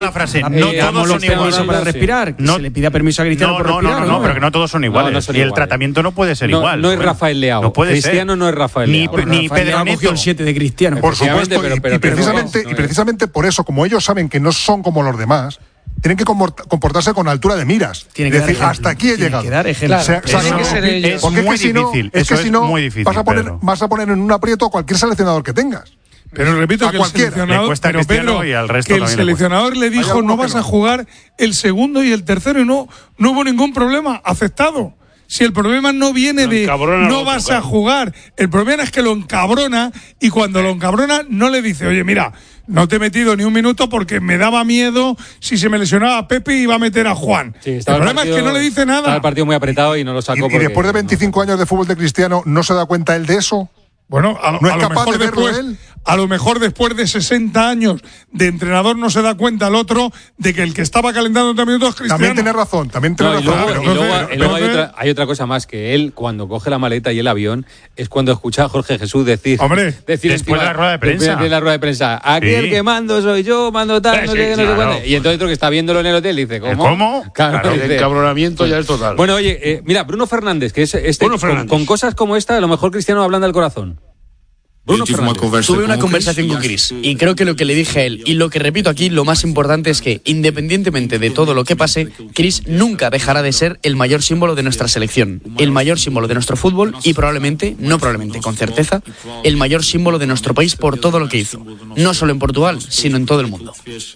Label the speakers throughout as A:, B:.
A: Una frase, no todos son iguales
B: para respirar.
A: No,
B: se le pida permiso a Cristiano por respirar.
A: No, pero que no todos son iguales.
C: No son
A: y el
C: iguales.
A: tratamiento no puede ser igual.
C: No es Rafael Leao.
A: No puede
C: Cristiano
A: ser.
C: no es Rafael Leao.
A: Ni Pedro Neto.
B: El 7 de Cristiano.
D: Por supuesto,
C: pero
D: y precisamente por eso, como ellos saben que no son como los demás, tienen que comportarse con altura de miras.
B: Tiene que
D: decir,
B: dar
D: hasta aquí he llegado.
B: Tiene que dar ejemplo.
A: Es muy difícil. Eso es muy difícil.
D: Vas a poner en un aprieto a cualquier seleccionador que tengas.
E: Pero repito que el seleccionador, pero Pedro,
A: y al resto
E: que el seleccionador le dijo no vas a jugar el segundo y el tercero y no hubo ningún problema, aceptado. Si el problema no viene de no vas a jugar, el problema es que lo encabrona y cuando lo encabrona no le dice, oye, mira, no te he metido ni un minuto porque me daba miedo si se me lesionaba a Pepe iba a meter a Juan.
C: Sí,
E: el problema es que no le dice nada.
C: Estaba el partido muy apretado y no lo sacó.
D: Y después de 25 años de fútbol de Cristiano, ¿no se da cuenta él de eso?
E: Bueno,
D: ¿No es capaz de verlo él?
E: A lo mejor después de 60 años de entrenador no se da cuenta el otro de que el que estaba calentando 3 minutos es Cristiano.
D: También tiene razón,
C: Luego hay otra cosa más, que él cuando coge la maleta y el avión es cuando escucha a Jorge Jesús decir
A: después de la rueda de prensa.
C: De la rueda de prensa. Aquí el que mando soy yo, mando tal, no sé qué, no sé cuánto. Y entonces otro que está viéndolo en el hotel dice, ¿cómo?
F: Claro, el encabronamiento ya es total.
C: Bueno, oye, mira, Bruno Fernández, que es con cosas como esta, a lo mejor Cristiano ablanda el corazón.
G: Tuve una conversación con Chris y creo que lo que le dije a él y lo que repito aquí, lo más importante es que independientemente de todo lo que pase, Chris nunca dejará de ser el mayor símbolo de nuestra selección, el mayor símbolo de nuestro fútbol y con certeza, el mayor símbolo de nuestro país por todo lo que hizo, no solo en Portugal, sino en todo el mundo.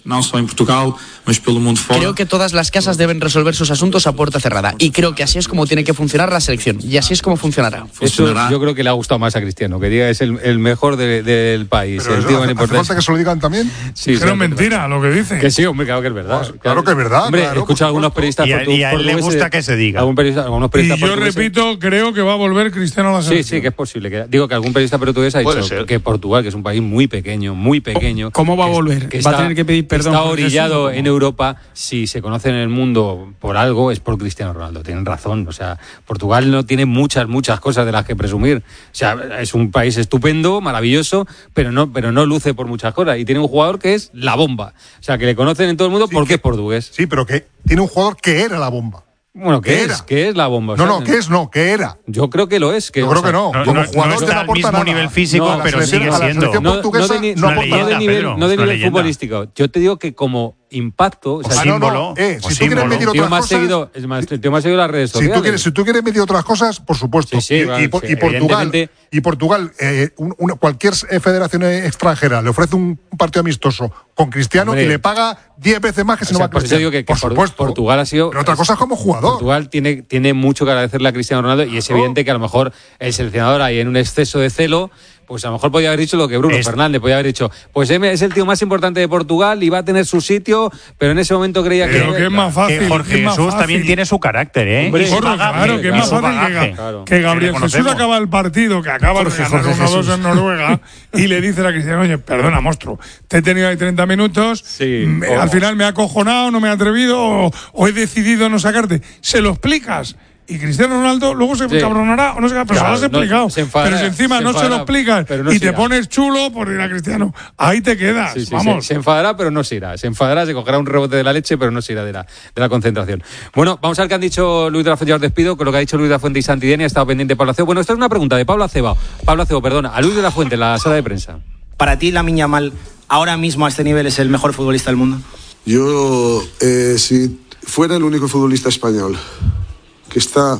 G: Creo que todas las casas deben resolver sus asuntos a puerta cerrada y creo que así es como tiene que funcionar la selección y así es como funcionará.
C: Eso yo creo que le ha gustado más a Cristiano, que diga es el mejor del país.
D: Pero
C: el tío
D: ¿hace falta que se lo digan también?
C: Sí,
E: pero es mentira lo que dice.
C: Que sí, hombre, claro que es verdad.
D: Claro que es verdad.
C: Hombre, escucha a algunos periodistas.
A: Y a él le gusta que se diga.
C: Algunos periodistas
E: y yo repito, creo que va a volver Cristiano a la selección.
C: Sí, que es posible. Digo que algún periodista portugués ha dicho que Portugal, que es un país muy pequeño,
B: ¿cómo va a volver?
C: Que
B: va a tener que pedir perdón.
C: Está orillado en Europa. Si se conoce en el mundo por algo, es por Cristiano Ronaldo. Tienen razón. O sea, Portugal no tiene muchas cosas de las que presumir. O sea, es un país estupendo, maravilloso, pero no luce por muchas cosas. Y tiene un jugador que es la bomba. O sea, que le conocen en todo el mundo porque es portugués.
D: Sí, pero que tiene un jugador que era la bomba.
C: Bueno, ¿qué es la bomba?
D: ¿Qué era?
C: Yo creo que lo es.
D: Yo creo que no.
A: Como jugador está al mismo nivel físico, pero sigue siendo.
C: No de nivel futbolístico. Yo te digo que como impacto,
D: símbolo. Si tú quieres medir otras cosas,
C: el tío más seguido las redes sociales.
D: Si tú quieres medir otras cosas, por supuesto. Y Portugal, cualquier federación extranjera le ofrece un partido amistoso con Cristiano y le paga 10 veces más que si no va a Cristiano.
C: Yo digo que Portugal ha sido.
D: Pero otra cosa es como jugador.
C: Portugal tiene mucho que agradecerle a Cristiano Ronaldo y es evidente que a lo mejor el seleccionador ahí en un exceso de celo, pues a lo mejor podía haber dicho lo que Bruno Fernández podía haber dicho. Pues es el tío más importante de Portugal y va a tener su sitio, pero en ese momento creía
E: que es más fácil.
A: Que Jorge Jesús también tiene su carácter, ¿eh?
E: Hombre, claro, que es más fácil que Gabriel Jesús acaba el partido, que acaba de ganar 1-2 en Noruega y le dice a Cristiano, oye, perdona, monstruo, te he tenido ahí 30 minutos, al final me ha acojonado, no me he atrevido o he decidido no sacarte. ¿Se lo explicas? Y Cristiano Ronaldo luego se cabronará o no se cabronará, pero se lo has explicado. Pero si encima no se lo explicas y te pones chulo por ir a Cristiano, ahí te quedas. Vamos.
C: Se enfadará, pero no se irá. Se enfadará, se cogerá un rebote de la leche, pero no se irá de la concentración. Bueno, vamos a ver qué han dicho Luis de la Fuente. Ya os despido con lo que ha dicho Luis de la Fuente y Santideni. Ha estado pendiente Pablo Acebo. Bueno, esta es una pregunta de Pablo Acebo, a Luis de la Fuente en la sala de prensa.
H: ¿Para ti Lamine Yamal ahora mismo a este nivel es el mejor futbolista del mundo?
I: Yo, si fuera el único futbolista español que está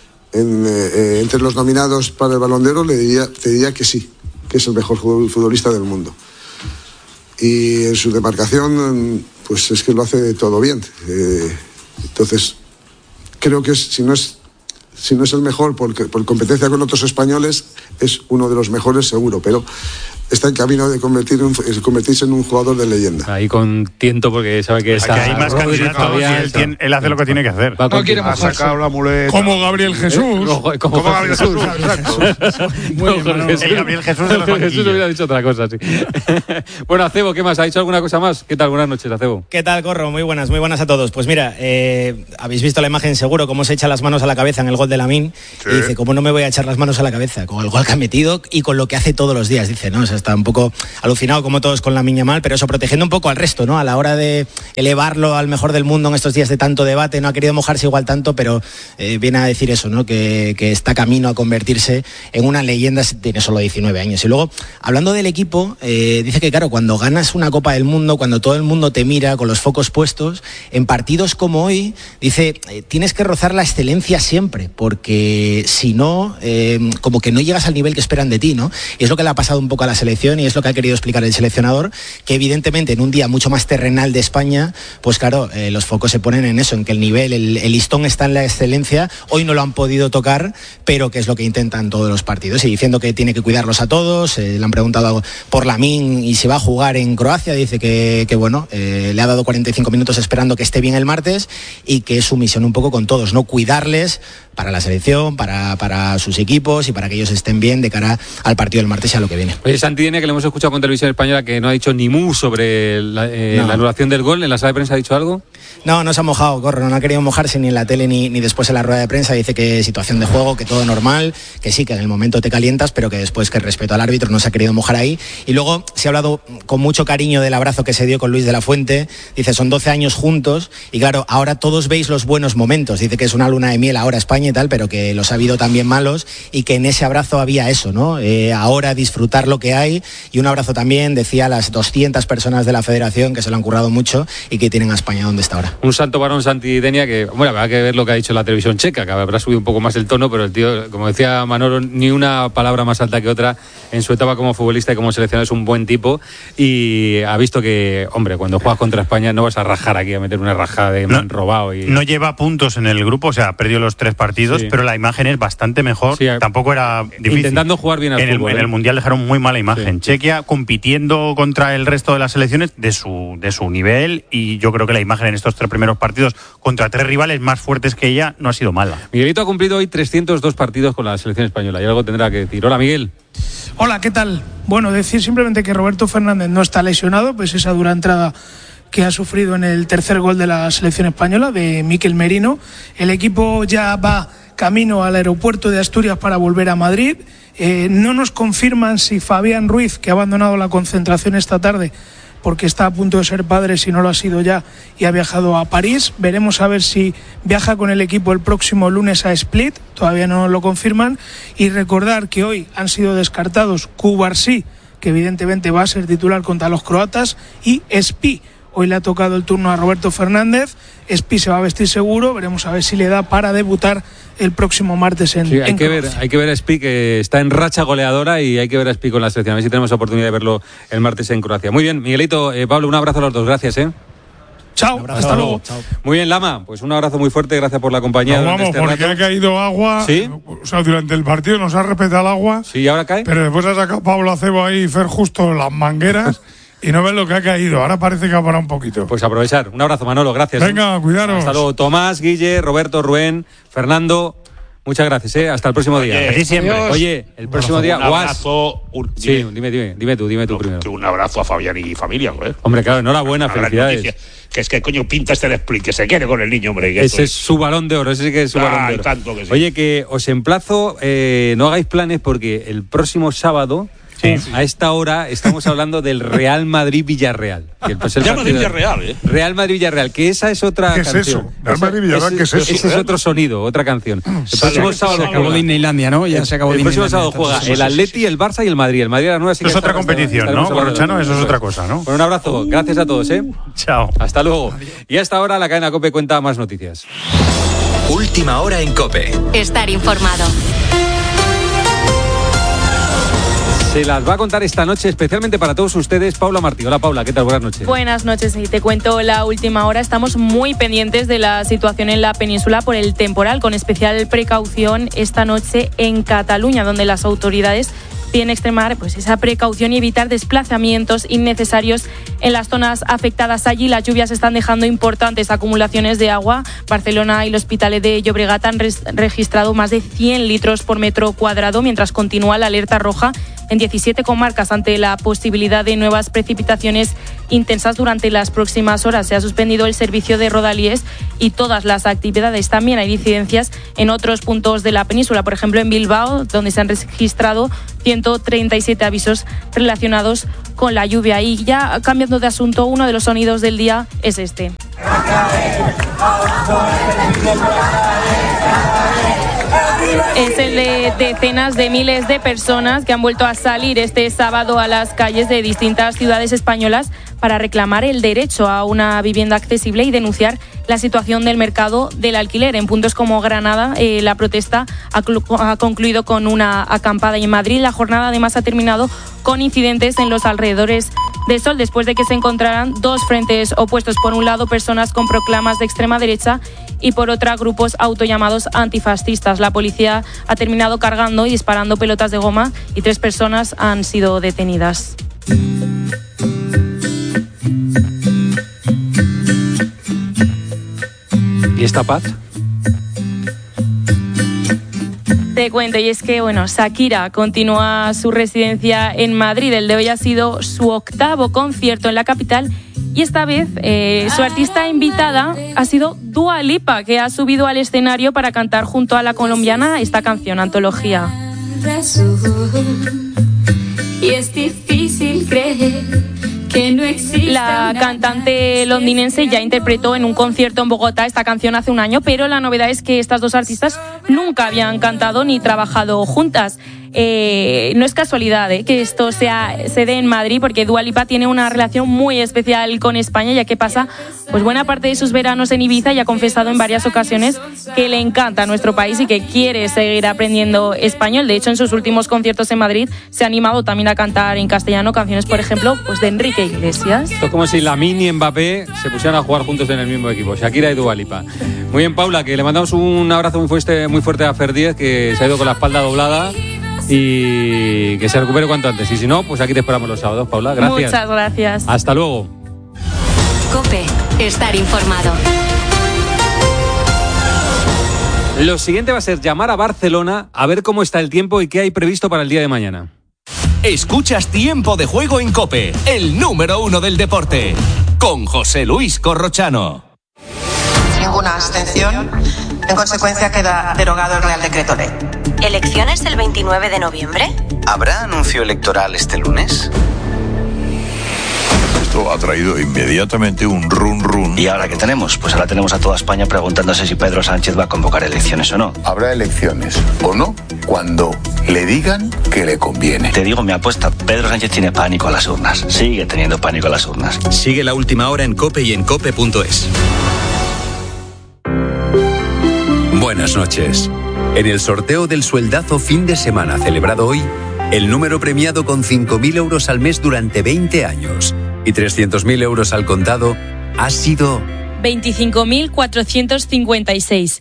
I: entre los nominados para el Balón de Oro, te diría que sí, que es el mejor futbolista del mundo. Y en su demarcación, pues es que lo hace todo bien. Entonces, creo que si no es el mejor por competencia con otros españoles, es uno de los mejores seguro, pero está en camino de convertirse en un jugador de leyenda.
C: Ahí con tiento, porque sabe que está.
A: Hay más candidatos y él hace lo que tiene que hacer.
F: Ha sacado la muleta.
E: Como Gabriel Jesús.
F: Como Gabriel Jesús, exacto.
A: Gabriel Jesús de los
C: Jesús hubiera dicho otra cosa, sí. Bueno, Acebo, ¿qué más? ¿Ha dicho alguna cosa más? ¿Qué tal? Buenas noches, Acebo.
H: ¿Qué tal, Corro? Muy buenas a todos. Pues mira, habéis visto la imagen seguro, cómo se echa las manos a la cabeza en el gol de Lamine. Sí. Y dice, ¿cómo no me voy a echar las manos a la cabeza? Con el gol que ha metido y con lo que hace todos los días. Dice, no, está un poco alucinado como todos con Lamine Yamal, pero eso, protegiendo un poco al resto, ¿no? A la hora de elevarlo al mejor del mundo en estos días de tanto debate, no ha querido mojarse igual tanto, pero viene a decir eso, ¿no? Que está camino a convertirse en una leyenda, tiene solo 19 años. Y luego, hablando del equipo, dice que claro, cuando ganas una Copa del Mundo, cuando todo el mundo te mira con los focos puestos, en partidos como hoy, dice, tienes que rozar la excelencia siempre, porque si no, como que no llegas al nivel que esperan de ti, ¿no? Y es lo que le ha pasado un poco a la selección y es lo que ha querido explicar el seleccionador, que evidentemente en un día mucho más terrenal de España, pues claro, los focos se ponen en eso, en que el nivel, el listón está en la excelencia. Hoy no lo han podido tocar, pero que es lo que intentan todos los partidos, y diciendo que tiene que cuidarlos a todos. Le han preguntado por Lamine y si va a jugar en Croacia, dice que bueno, le ha dado 45 minutos esperando que esté bien el martes, y que es su misión un poco con todos, no cuidarles para la selección, para sus equipos y para que ellos estén bien de cara al partido del martes y a lo que viene.
C: Oye, Santidenia, que le hemos escuchado con Televisión Española, que no ha dicho ni mu sobre la anulación del gol, ¿en la sala de prensa ha dicho algo?
H: No se ha mojado, Corro, no ha querido mojarse ni en la tele ni después en la rueda de prensa. Dice que situación de juego, que todo normal, que sí, que en el momento te calientas, pero que después, que respeto al árbitro, no se ha querido mojar ahí. Y luego se ha hablado con mucho cariño del abrazo que se dio con Luis de la Fuente. Dice, son 12 años juntos y claro, ahora todos veis los buenos momentos. Dice que es una luna de miel ahora España y tal, pero que los ha habido también malos, y que en ese abrazo había eso, ¿no? Ahora disfrutar lo que hay, y un abrazo también, decía, a las 200 personas de la federación que se lo han currado mucho y que tienen a España donde está ahora.
C: Un santo varón, Santidenia, que, bueno, habrá que ver lo que ha dicho la televisión checa, que habrá subido un poco más el tono, pero el tío, como decía Manolo, ni una palabra más alta que otra en su etapa como futbolista y como seleccionador. Es un buen tipo y ha visto que, hombre, cuando juegas contra España no vas a rajar aquí, a meter una rajada de me han robado.
A: No lleva puntos en el grupo, o sea, perdió los 3 partidos, pero la imagen es bastante mejor. Sí, tampoco era difícil.
C: Intentando jugar bien al fútbol.
A: En el Mundial dejaron muy mala imagen. Sí. Chequia compitiendo contra el resto de las selecciones de su nivel, y yo creo que la imagen en estos 3 primeros partidos contra 3 rivales más fuertes que ella no ha sido mala.
C: Miguelito ha cumplido hoy 302 partidos con la selección española y algo tendrá que decir. Hola, Miguel.
J: Hola, ¿qué tal? Bueno, decir simplemente que Roberto Fernández no está lesionado, pues esa dura entrada que ha sufrido en el tercer gol de la selección española, de Mikel Merino. El equipo ya va camino al aeropuerto de Asturias para volver a Madrid. No nos confirman si Fabián Ruiz, que ha abandonado la concentración esta tarde porque está a punto de ser padre, si no lo ha sido ya, y ha viajado a París. Veremos a ver si viaja con el equipo el próximo lunes a Split, todavía no lo confirman. Y recordar que hoy han sido descartados Cubarsí, que evidentemente va a ser titular contra los croatas, y Espí. Hoy le ha tocado el turno a Roberto Fernández. Espí se va a vestir seguro, veremos a ver si le da para debutar el próximo martes en
C: hay que ver a Espí, que está en racha goleadora, y hay que ver a Espí con la selección, a ver si tenemos oportunidad de verlo el martes en Croacia. Muy bien, Miguelito, Pablo, un abrazo a los dos, gracias.
J: Chao, hasta luego. Chao.
C: Muy bien, Lama, pues un abrazo muy fuerte, gracias por la compañía.
E: Vamos, porque ha caído agua.
C: ¿Sí?
E: O sea, durante el partido nos ha respetado el agua.
C: Sí, ¿y ahora cae?
E: Pero después ha sacado Pablo Acebo ahí y Fer Justo las mangueras. Y no ves lo que ha caído, ahora parece que ha parado un poquito.
C: Pues aprovechar. Un abrazo, Manolo, gracias.
E: Venga, cuidaros.
C: Hasta luego, Tomás, Guille, Roberto, Rubén, Fernando. Muchas gracias, hasta el próximo día.
A: Así siempre.
C: Oye, el próximo día,
F: un abrazo.
C: Sí, dime tú primero.
F: Un abrazo a Fabián y familia, joder.
C: Hombre, claro, enhorabuena, felicidades.
F: Que es que coño pinta este Split, que se quede con el niño, hombre.
C: Ese es su balón de oro, ese sí que es su balón de oro.
F: Tanto que sí.
C: Oye, que os emplazo, no hagáis planes, porque el próximo sábado, a esta hora, estamos hablando del Real Madrid-Villarreal.
F: Real Madrid-Villarreal,
C: Real Madrid-Villarreal, que esa es otra
D: canción.
C: ¿Qué
D: es eso? Real Madrid-Villarreal, ¿qué es eso?
C: Ese es otro sonido, otra canción. El próximo sábado
B: se acabó Disneylandia, ¿no? Ya se acabó
C: el próximo sábado juega el Atleti, el Barça y el Madrid. El Madrid a la nueva.
A: Eso es otra competición, ¿no? Corrochano, eso es otra cosa, ¿no?
C: Bueno, un abrazo. Gracias a todos,
A: Chao.
C: Hasta luego. Y hasta ahora la cadena COPE cuenta más noticias.
K: Última hora en COPE.
L: Estar informado.
C: Se las va a contar esta noche especialmente para todos ustedes Paula Martí. Hola, Paula, ¿qué tal? Buenas noches.
M: Buenas noches, y te cuento la última hora. Estamos muy pendientes de la situación en la península por el temporal, con especial precaución esta noche en Cataluña, donde las autoridades piden extremar esa precaución y evitar desplazamientos innecesarios en las zonas afectadas. Allí las lluvias están dejando importantes acumulaciones de agua. Barcelona y el Hospitalet de Llobregat han registrado más de 100 litros por metro cuadrado, mientras continúa la alerta roja en 17 comarcas ante la posibilidad de nuevas precipitaciones intensas durante las próximas horas. Se ha suspendido el servicio de Rodalies y todas las actividades. También hay incidencias en otros puntos de la península, por ejemplo en Bilbao, donde se han registrado 137 avisos relacionados con la lluvia. Y ya cambiando de asunto, uno de los sonidos del día es este. Es el de decenas de miles de personas que han vuelto a salir este sábado a las calles de distintas ciudades españolas para reclamar el derecho a una vivienda accesible y denunciar la situación del mercado del alquiler. En puntos como Granada, la protesta ha concluido con una acampada, y en Madrid la jornada además ha terminado con incidentes en los alrededores de Sol, después de que se encontraran dos frentes opuestos. Por un lado, personas con proclamas de extrema derecha y por otra, grupos autollamados antifascistas. La policía ha terminado cargando y disparando pelotas de goma y 3 personas han sido detenidas.
C: ¿Y esta paz?
M: Te cuento, y es que, Shakira continúa su residencia en Madrid. El de hoy ha sido su 8º concierto en la capital y esta vez su artista invitada ha sido Dua Lipa, que ha subido al escenario para cantar junto a la colombiana esta canción, Antología. Y es difícil creer que no existe. La cantante londinense ya interpretó en un concierto en Bogotá esta canción hace un año, pero la novedad es que estas dos artistas nunca habían cantado ni trabajado juntas. No es casualidad que esto se dé en Madrid, porque Dua Lipa tiene una relación muy especial con España, ya que pasa buena parte de sus veranos en Ibiza, y ha confesado en varias ocasiones que le encanta nuestro país y que quiere seguir aprendiendo español. De hecho, en sus últimos conciertos en Madrid se ha animado también a cantar en castellano canciones, por ejemplo, de Enrique Iglesias.
C: Esto es como si Lamine y Mbappé se pusieran a jugar juntos en el mismo equipo, Shakira y Dua Lipa. Muy bien, Paula, que le mandamos un abrazo muy fuerte a Fer Díez, que se ha ido con la espalda doblada, y que se recupere cuanto antes. Y si no, aquí te esperamos los sábados, Paula. Gracias.
M: Muchas gracias.
C: Hasta luego.
L: COPE. Estar informado.
C: Lo siguiente va a ser llamar a Barcelona a ver cómo está el tiempo y qué hay previsto para el día de mañana.
K: Escuchas Tiempo de Juego en COPE, el número 1 del deporte, con José Luis Corrochano.
N: Ninguna abstención. En consecuencia, queda derogado el Real Decreto Ley.
L: ¿Elecciones el 29 de noviembre?
O: ¿Habrá anuncio electoral este lunes?
P: Esto ha traído inmediatamente un run.
O: ¿Y ahora qué tenemos? Pues ahora tenemos a toda España preguntándose si Pedro Sánchez va a convocar elecciones o no.
P: Habrá elecciones o no cuando le digan que le conviene.
O: Te digo mi apuesta, Pedro Sánchez tiene pánico a las urnas. Sigue teniendo pánico a las urnas.
K: Sigue la última hora en COPE y en COPE.es.
Q: Buenas noches. En el sorteo del sueldazo fin de semana celebrado hoy, el número premiado con 5.000 euros al mes durante 20 años y 300.000 euros al contado ha sido
M: 25.456,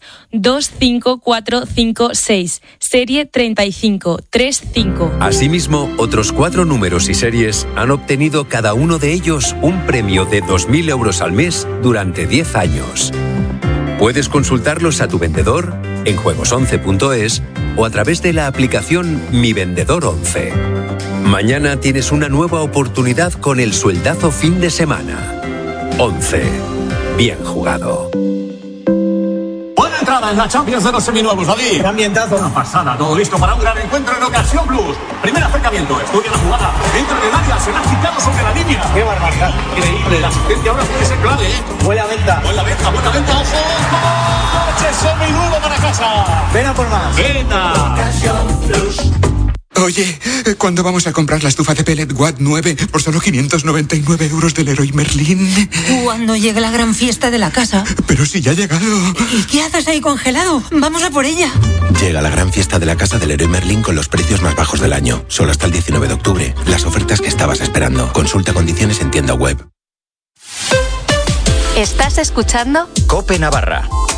M: 25456, serie 3535.
Q: Asimismo, otros 4 números y series han obtenido cada uno de ellos un premio de 2.000 euros al mes durante 10 años. Puedes consultarlos a tu vendedor en juegos11.es o a través de la aplicación Mi Vendedor 11. Mañana tienes una nueva oportunidad con el sueldazo fin de semana. 11. Bien jugado.
F: Buena entrada en la Champions de los seminuevos, David.
R: Qué ambientazo.
F: Una pasada, todo listo para un gran encuentro en Ocasión Plus. Primer acercamiento, estudia la jugada. Entra en el área, se la ha quitado sobre la línea.
R: Qué barbaridad.
F: Increíble, la asistencia ahora puede ser clave,
R: Buena venta.
F: Buena venta, ojo. Coche seminuevo para casa.
R: Ven a por más.
F: Venta.
R: Ocasión Plus.
S: Oye, ¿cuándo vamos a comprar la estufa de pellet Watt 9 por solo 599 euros del Leroy Merlin?
T: Cuando llegue la gran fiesta de la casa.
S: Pero si ya ha llegado.
T: ¿Y qué haces ahí congelado? Vamos a por ella.
S: Llega la gran fiesta de la casa del Leroy Merlin con los precios más bajos del año. Solo hasta el 19 de octubre. Las ofertas que estabas esperando. Consulta condiciones en tienda web.
L: ¿Estás escuchando?
K: COPE Navarra.